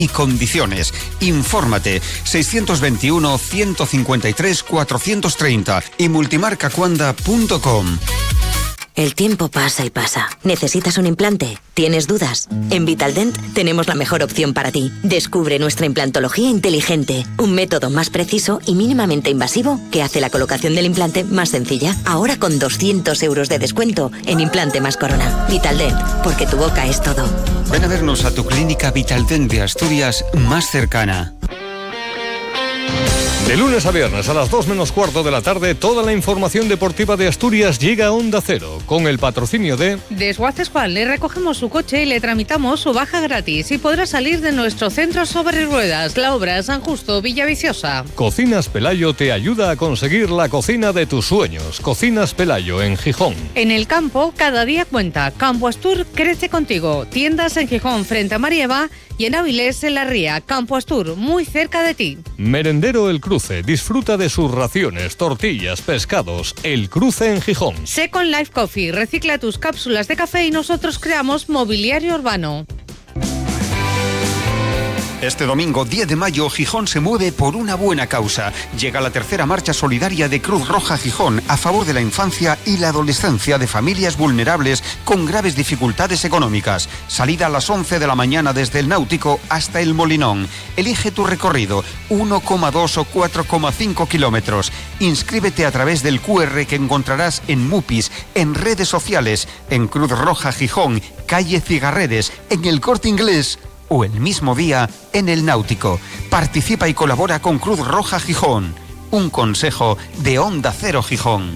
y condiciones. Infórmate 621-153-430 y multimarcacuanda.com. El tiempo pasa y pasa. ¿Necesitas un implante? ¿Tienes dudas? En Vitaldent tenemos la mejor opción para ti. Descubre nuestra implantología inteligente, un método más preciso y mínimamente invasivo que hace la colocación del implante más sencilla. Ahora con 200 euros de descuento en implante más corona. Vitaldent, porque tu boca es todo. Ven a vernos a tu clínica Vitaldent de Asturias más cercana. De lunes a viernes a las 2 menos cuarto de la tarde, toda la información deportiva de Asturias llega a Onda Cero, con el patrocinio de Desguaces Juan. Le recogemos su coche y le tramitamos su baja gratis y podrá salir de nuestro centro sobre ruedas, La Obra, San Justo, Villaviciosa. Cocinas Pelayo te ayuda a conseguir la cocina de tus sueños. Cocinas Pelayo en Gijón. En el campo, cada día cuenta. Campo Astur crece contigo. Tiendas en Gijón frente a Marieva y en Avilés en La Ría. Campo Astur, muy cerca de ti. Merendero El Cruce. Disfruta de sus raciones, tortillas, pescados. El Cruce en Gijón. Second Life Coffee. Recicla tus cápsulas de café y nosotros creamos mobiliario urbano. Este domingo 10 de mayo, Gijón se mueve por una buena causa. Llega la tercera marcha solidaria de Cruz Roja Gijón a favor de la infancia y la adolescencia de familias vulnerables con graves dificultades económicas. Salida a las 11 de la mañana desde el Náutico hasta el Molinón. Elige tu recorrido, 1,2 o 4,5 kilómetros. Inscríbete a través del QR que encontrarás en Mupis, en redes sociales, en Cruz Roja Gijón, calle Cigarreres, en el Corte Inglés o el mismo día en el Náutico. Participa y colabora con Cruz Roja Gijón. Un consejo de Onda Cero Gijón.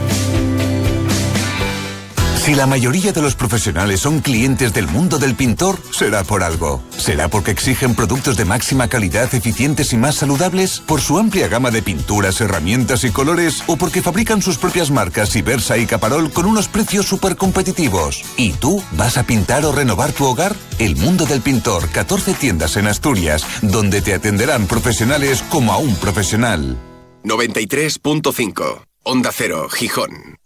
Si la mayoría de los profesionales son clientes del mundo del pintor, será por algo. ¿Será porque exigen productos de máxima calidad, eficientes y más saludables? ¿Por su amplia gama de pinturas, herramientas y colores? ¿O porque fabrican sus propias marcas Ibersa y Caparol con unos precios súper competitivos? ¿Y tú vas a pintar o renovar tu hogar? El mundo del pintor, 14 tiendas en Asturias, donde te atenderán profesionales como a un profesional. 93.5 Onda Cero, Gijón.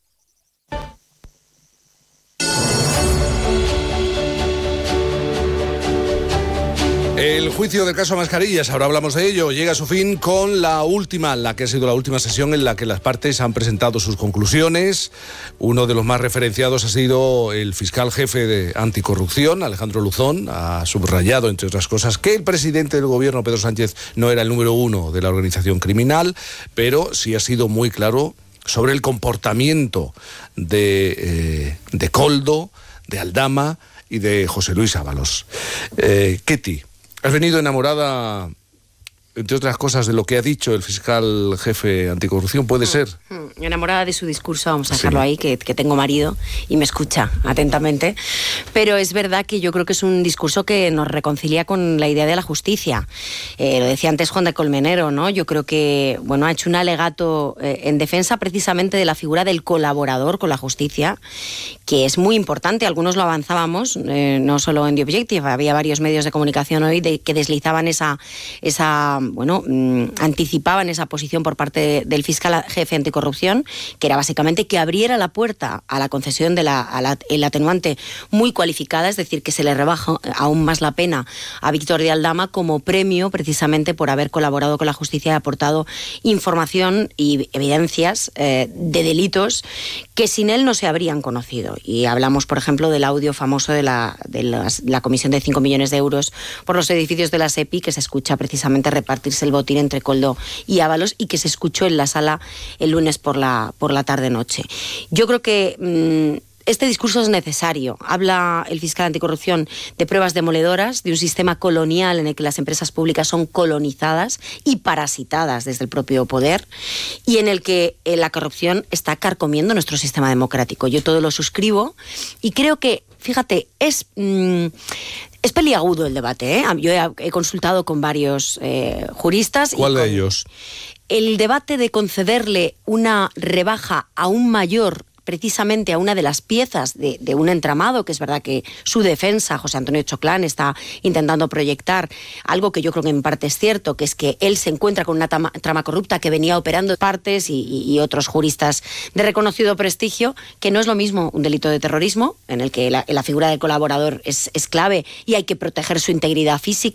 El juicio del caso Mascarillas, ahora hablamos de ello, llega a su fin con la que ha sido la última sesión en la que las partes han presentado sus conclusiones. Uno de los más referenciados ha sido el fiscal jefe de anticorrupción, Alejandro Luzón. Ha subrayado, entre otras cosas, que el presidente del gobierno, Pedro Sánchez, no era el número uno de la organización criminal, pero sí ha sido muy claro sobre el comportamiento de Koldo, de Aldama y de José Luis Ábalos. Ketty, has venido enamorada, entre otras cosas, de lo que ha dicho el fiscal jefe anticorrupción, ¿puede ser? Enamorada de su discurso, vamos a dejarlo ahí, que tengo marido y me escucha atentamente, pero es verdad que yo creo que es un discurso que nos reconcilia con la idea de la justicia. Lo decía antes Juan de Colmenero, ¿no? Yo creo que, bueno, ha hecho un alegato en defensa precisamente de la figura del colaborador con la justicia, que es muy importante. Algunos lo avanzábamos, no solo en The Objective, había varios medios de comunicación hoy que deslizaban anticipaban esa posición por parte del fiscal jefe anticorrupción, que era básicamente que abriera la puerta a la concesión de el atenuante muy cualificada, es decir, que se le rebaja aún más la pena a Víctor de Aldama como premio precisamente por haber colaborado con la justicia y aportado información y evidencias de delitos que sin él no se habrían conocido. Y hablamos, por ejemplo, del audio famoso de la comisión de 5 millones de euros por los edificios de la SEPI, que se escucha precisamente repartirse el botín entre Koldo y Ábalos y que se escuchó en la sala el lunes por la tarde-noche. Yo creo que este discurso es necesario. Habla el fiscal anticorrupción de pruebas demoledoras, de un sistema colonial en el que las empresas públicas son colonizadas y parasitadas desde el propio poder y en el que la corrupción está carcomiendo nuestro sistema democrático. Yo todo lo suscribo y creo que, fíjate, es peliagudo el debate, ¿eh? Yo he consultado con varios juristas. ¿Cuál de ellos? El debate de concederle una rebaja aún mayor precisamente a una de las piezas de un entramado, que es verdad que su defensa, José Antonio Choclán, está intentando proyectar algo que yo creo que en parte es cierto, que es que él se encuentra con una trama corrupta que venía operando partes y otros juristas de reconocido prestigio, que no es lo mismo un delito de terrorismo, en el que la figura del colaborador es clave y hay que proteger su integridad física